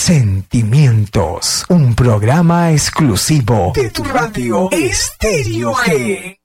Sentimientos, un programa exclusivo de tu radio Estéreo G.